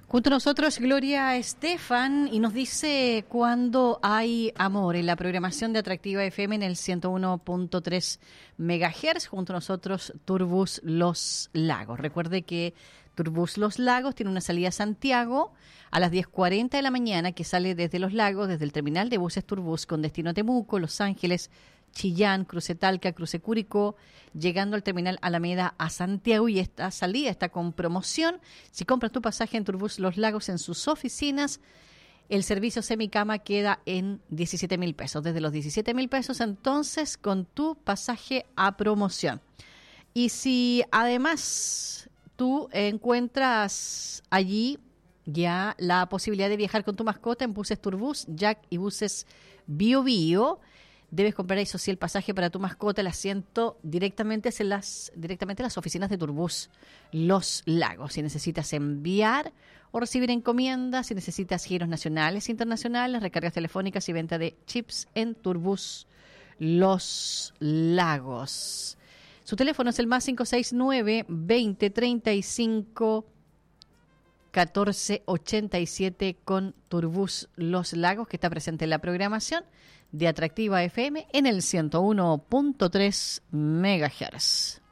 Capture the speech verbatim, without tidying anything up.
Junto a nosotros Gloria Estefan y nos dice cuándo hay amor en la programación de Atractiva F M en el ciento uno punto tres megahertz. Junto a nosotros Turbus Los Lagos. Recuerde que Turbus Los Lagos tiene una salida a Santiago a las diez cuarenta de la mañana que sale desde Los Lagos, desde el terminal de buses Turbus con destino a Temuco, Los Ángeles, Chillán, Cruce Talca, Cruce Curicó, llegando al terminal Alameda a Santiago, y esta salida está con promoción. Si compras tu pasaje en Turbus Los Lagos en sus oficinas, el servicio semicama queda en diecisiete mil pesos. Desde los diecisiete mil pesos, entonces, con tu pasaje a promoción. Y si además tú encuentras allí ya la posibilidad de viajar con tu mascota en buses Turbus, Jack y buses Bio Bio, debes comprar eso sí el pasaje para tu mascota, el asiento directamente en las directamente en las oficinas de Turbus Los Lagos. Si necesitas enviar o recibir encomiendas, si necesitas giros nacionales e internacionales, recargas telefónicas y venta de chips en Turbus Los Lagos. Su teléfono es el más cinco seis nueve, veinte, treinta y cinco, catorce ochenta y siete con Turbus Los Lagos, que está presente en la programación de Atractiva F M en el ciento uno punto tres megahertz.